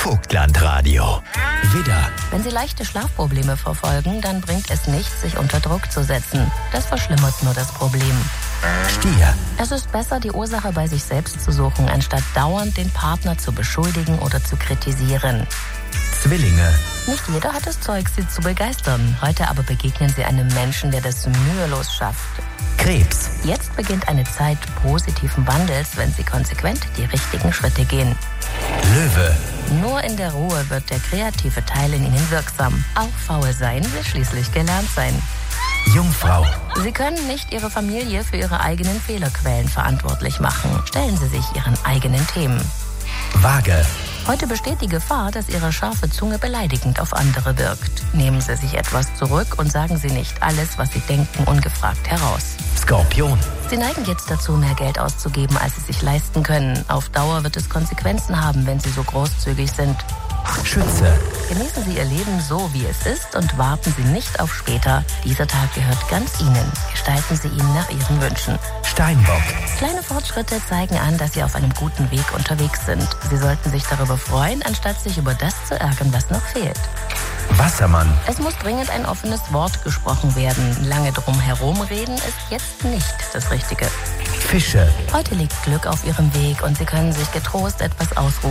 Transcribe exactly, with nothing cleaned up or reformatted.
Vogtlandradio. Widder. Wenn Sie leichte Schlafprobleme verfolgen, dann bringt es nichts, sich unter Druck zu setzen. Das verschlimmert nur das Problem. Stier. Es ist besser, die Ursache bei sich selbst zu suchen, anstatt dauernd den Partner zu beschuldigen oder zu kritisieren. Zwillinge. Nicht jeder hat das Zeug, Sie zu begeistern. Heute aber begegnen Sie einem Menschen, der das mühelos schafft. Krebs. Jetzt beginnt eine Zeit positiven Wandels, wenn Sie konsequent die richtigen Schritte gehen. Löwe. Nur in der Ruhe wird der kreative Teil in Ihnen wirksam. Auch faul sein will schließlich gelernt sein. Jungfrau. Sie können nicht Ihre Familie für Ihre eigenen Fehlerquellen verantwortlich machen. Stellen Sie sich Ihren eigenen Themen. Waage. Heute besteht die Gefahr, dass Ihre scharfe Zunge beleidigend auf andere wirkt. Nehmen Sie sich etwas zurück und sagen Sie nicht alles, was Sie denken, ungefragt heraus. Skorpion. Sie neigen jetzt dazu, mehr Geld auszugeben, als Sie sich leisten können. Auf Dauer wird es Konsequenzen haben, wenn Sie so großzügig sind. Schütze. Genießen Sie Ihr Leben so, wie es ist und warten Sie nicht auf später. Dieser Tag gehört ganz Ihnen. Gestalten Sie ihn nach Ihren Wünschen. Steinbock. Kleine Fortschritte zeigen an, dass Sie auf einem guten Weg unterwegs sind. Sie sollten sich darüber freuen, anstatt sich über das zu ärgern, was noch fehlt. Wassermann. Es muss dringend ein offenes Wort gesprochen werden. Lange drum herum reden ist jetzt nicht das Richtige. Fische. Heute liegt Glück auf Ihrem Weg und Sie können sich getrost etwas ausruhen.